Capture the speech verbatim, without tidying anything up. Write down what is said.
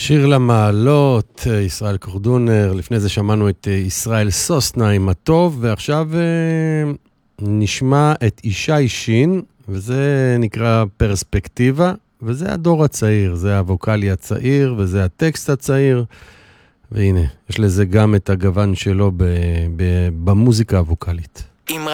שיר למעלות, ישראל קורדונר, לפני זה שמענו את ישראל סוסנה עם הטוב, ועכשיו נשמע את ישי שין, וזה נקרא פרספקטיבה, וזה הדור הצעיר, זה הווקלי הצעיר, וזה הטקסט הצעיר, והנה, יש לזה גם את הגוון שלו ב- ב- במוזיקה הווקלית.